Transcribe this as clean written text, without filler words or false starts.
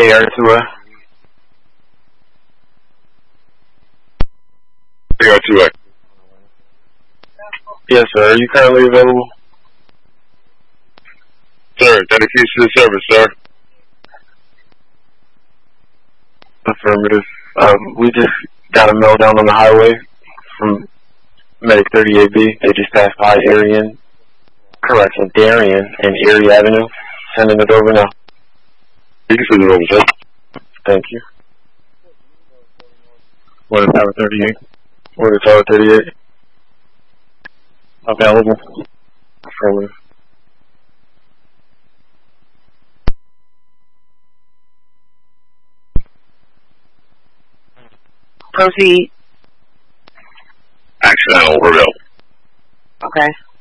AR2A. AR2A. Yes, sir. Are you currently available? Sir, dedication to the service, sir. Affirmative. We just got a meltdown on the highway from Medic 38B. They just passed by Darien and Erie Avenue. Sending it over now. You can send it over, sir. Thank you. What is Tower 38? What is Tower 38? Available. Affirmative. Proceed. Action now, we're available. Okay.